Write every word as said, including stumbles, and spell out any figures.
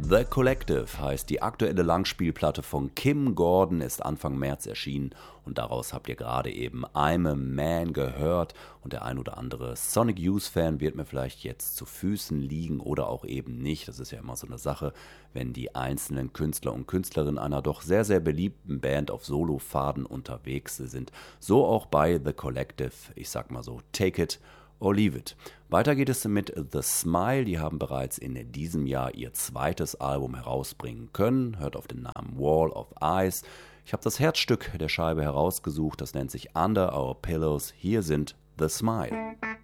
The Collective heißt die aktuelle Langspielplatte von Kim Gordon, ist Anfang März erschienen und daraus habt ihr gerade eben I'm a Man gehört und der ein oder andere Sonic Youth-Fan wird mir vielleicht jetzt zu Füßen liegen oder auch eben nicht. Das ist ja immer so eine Sache, wenn die einzelnen Künstler und Künstlerinnen einer doch sehr, sehr beliebten Band auf Solofaden unterwegs sind. So auch bei The Collective. Ich sag mal so, take it or leave it. Weiter geht es mit The Smile. Die haben bereits in diesem Jahr ihr zweites Album herausbringen können. Hört auf den Namen Wall of Ice. Ich habe das Herzstück der Scheibe herausgesucht. Das nennt sich Under Our Pillows. Hier sind The Smile.